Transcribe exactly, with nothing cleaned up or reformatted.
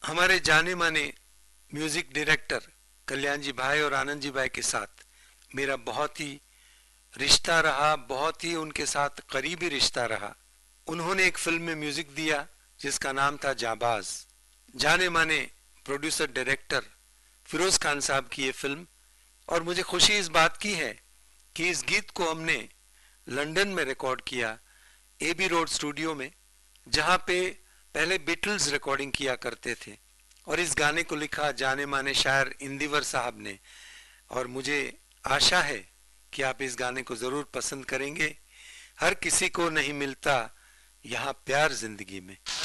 हमारे जाने माने म्यूजिक डायरेक्टर कल्याण जी भाई और आनंद जी भाई के साथ मेरा बहुत ही रिश्ता रहा, बहुत ही उनके साथ करीबी रिश्ता रहा। उन्होंने एक फिल्म में म्यूजिक दिया जिसका नाम था जाबाज। जाने माने प्रोड्यूसर डायरेक्टर फिरोज खान साहब की ये फिल्म, और मुझे खुशी इस बात की है कि इस गीत को हमने लंदन में रिकॉर्ड किया, एबी रोड स्टूडियो में, जहां पे पहले बीटल्स रिकॉर्डिंग किया करते थे। और इस गाने को लिखा जाने माने शायर इंदिवर साहब ने। और मुझे आशा है कि आप इस गाने को जरूर पसंद करेंगे। हर किसी को नहीं मिलता यहाँ प्यार जिंदगी में।